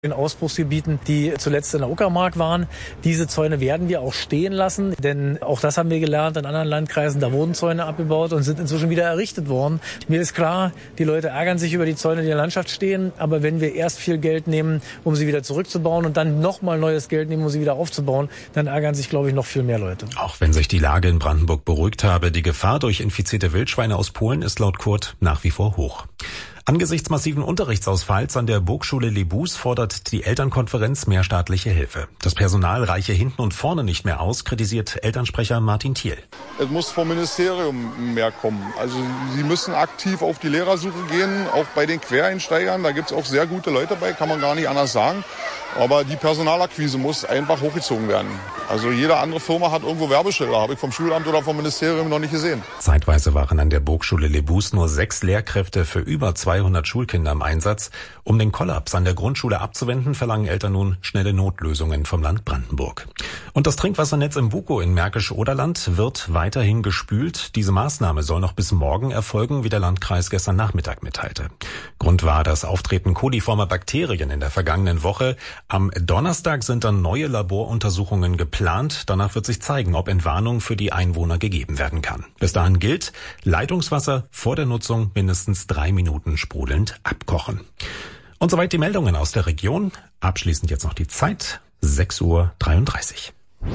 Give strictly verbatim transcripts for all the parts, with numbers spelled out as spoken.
In Ausbruchsgebieten, die zuletzt in der Uckermark waren. Diese Zäune werden wir auch stehen lassen, denn auch das haben wir gelernt in anderen Landkreisen. Da wurden Zäune abgebaut und sind inzwischen wieder errichtet worden. Mir ist klar, die Leute ärgern sich über die Zäune, die in der Landschaft stehen. Aber wenn wir erst viel Geld nehmen, um sie wieder zurückzubauen und dann nochmal neues Geld nehmen, um sie wieder aufzubauen, dann ärgern sich, glaube ich, noch viel mehr Leute. Auch wenn sich die Lage in Brandenburg beruhigt habe, die Gefahr durch infizierte Wildschweine aus Polen ist laut Kurt nach wie vor hoch. Angesichts massiven Unterrichtsausfalls an der Burgschule Lebus fordert die Elternkonferenz mehr staatliche Hilfe. Das Personal reiche hinten und vorne nicht mehr aus, kritisiert Elternsprecher Martin Thiel. Es muss vom Ministerium mehr kommen. Also sie müssen aktiv auf die Lehrersuche gehen, auch bei den Quereinsteigern. Da gibt es auch sehr gute Leute bei, kann man gar nicht anders sagen. Aber die Personalakquise muss einfach hochgezogen werden. Also jede andere Firma hat irgendwo Werbeschilder, habe ich vom Schulamt oder vom Ministerium noch nicht gesehen. Zeitweise waren an der Burgschule Lebus nur sechs Lehrkräfte für über zweihundert Schulkinder im Einsatz. Um den Kollaps an der Grundschule abzuwenden, verlangen Eltern nun schnelle Notlösungen vom Land Brandenburg. Und das Trinkwassernetz im Bukow in Märkisch-Oderland wird weiterhin gespült. Diese Maßnahme soll noch bis morgen erfolgen, wie der Landkreis gestern Nachmittag mitteilte. Grund war das Auftreten koliformer Bakterien in der vergangenen Woche. Am Donnerstag sind dann neue Laboruntersuchungen geplant. Danach wird sich zeigen, ob Entwarnung für die Einwohner gegeben werden kann. Bis dahin gilt, Leitungswasser vor der Nutzung mindestens drei Minuten sprudelnd abkochen. Und soweit die Meldungen aus der Region. Abschließend jetzt noch die Zeit, sechs Uhr dreiunddreißig.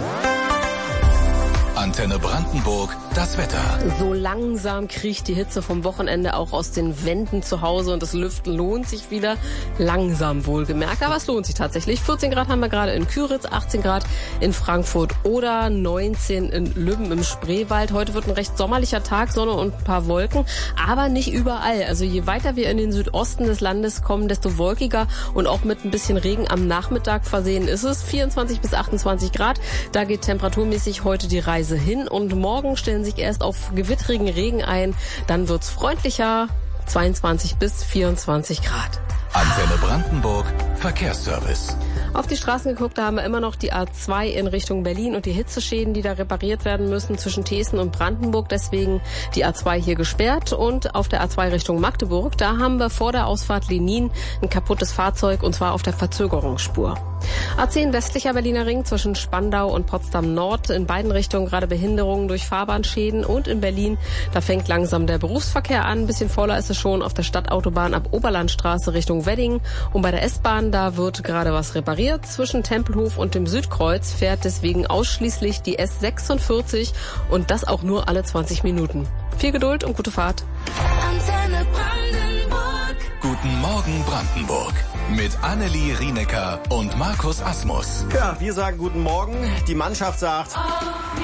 Antenne Brandenburg, das Wetter. So langsam kriecht die Hitze vom Wochenende auch aus den Wänden zu Hause und das Lüften lohnt sich wieder. Langsam wohlgemerkt, aber es lohnt sich tatsächlich. vierzehn Grad haben wir gerade in Küritz, achtzehn Grad in Frankfurt oder neunzehn in Lübben im Spreewald. Heute wird ein recht sommerlicher Tag, Sonne und ein paar Wolken, aber nicht überall. Also je weiter wir in den Südosten des Landes kommen, desto wolkiger und auch mit ein bisschen Regen am Nachmittag versehen ist es. vierundzwanzig bis achtundzwanzig Grad, da geht temperaturmäßig heute die Reise hin und morgen stellen sich erst auf gewittrigen Regen ein, dann wird's freundlicher, zweiundzwanzig bis vierundzwanzig Grad. Antenne Brandenburg, Verkehrsservice. Auf die Straßen geguckt, da haben wir immer noch die A zwei in Richtung Berlin und die Hitzeschäden, die da repariert werden müssen zwischen Thesen und Brandenburg. Deswegen die A zwei hier gesperrt und auf der A zwei Richtung Magdeburg, da haben wir vor der Ausfahrt Lenin ein kaputtes Fahrzeug und zwar auf der Verzögerungsspur. A zehn westlicher Berliner Ring zwischen Spandau und Potsdam Nord, in beiden Richtungen gerade Behinderungen durch Fahrbahnschäden und in Berlin, da fängt langsam der Berufsverkehr an, ein bisschen voller ist es schon auf der Stadtautobahn ab Oberlandstraße Richtung Wedding und bei der S-Bahn, da wird gerade was repariert. Zwischen Tempelhof und dem Südkreuz fährt deswegen ausschließlich die S sechsundvierzig und das auch nur alle zwanzig Minuten. Viel Geduld und gute Fahrt. Antenne Brandenburg. Guten Morgen Brandenburg. Mit Annelie Rienecker und Markus Asmus. Ja, wir sagen guten Morgen. Die Mannschaft sagt Auf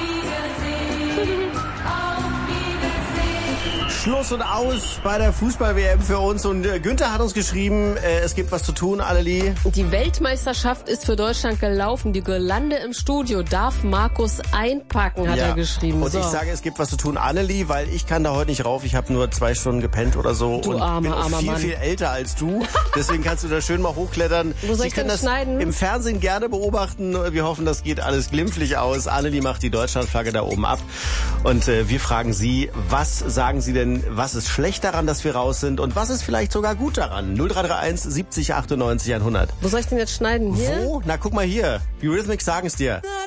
Wiedersehen. Auf Wiedersehen. Schluss und aus bei der Fußball-W M für uns. Und äh, Günther hat uns geschrieben, äh, es gibt was zu tun, Annelie. Die Weltmeisterschaft ist für Deutschland gelaufen. Die Girlande im Studio darf Markus einpacken, hat ja. er geschrieben. Und so. ich sage, es gibt was zu tun, Annelie, weil ich kann da heute nicht rauf. Ich habe nur zwei Stunden gepennt oder so. Du und armer, bin auch armer viel, Mann. viel älter als du. Deswegen kannst du da schön mal hochklettern. Wo soll Sie ich können denn das schneiden? im Fernsehen gerne beobachten. Wir hoffen, das geht alles glimpflich aus. Annelie macht die Deutschlandflagge da oben ab. Und äh, wir fragen Sie, was sagen Sie denn, was ist schlecht daran, dass wir raus sind und was ist vielleicht sogar gut daran? null drei drei eins siebzig achtundneunzig hundert. Wo soll ich denn jetzt schneiden? Hier? Wo? Na, guck mal hier. Die Rhythmics sagen es dir.